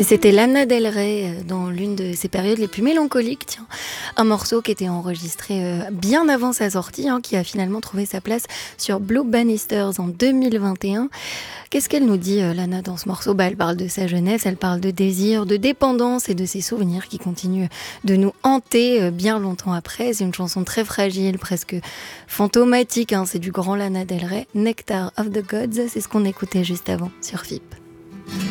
Et c'était Lana Del Rey dans l'une de ses périodes les plus mélancoliques, tiens. Un morceau qui était enregistré bien avant sa sortie, qui a finalement trouvé sa place sur Blue Bannisters en 2021. Qu'est-ce qu'elle nous dit, Lana, dans ce morceau? Elle parle de sa jeunesse, elle parle de désir, de dépendance et de ses souvenirs qui continuent de nous hanter bien longtemps après. C'est une chanson très fragile, presque fantomatique. C'est du grand Lana Del Rey. Nectar of the Gods, c'est ce qu'on écoutait juste avant sur FIP.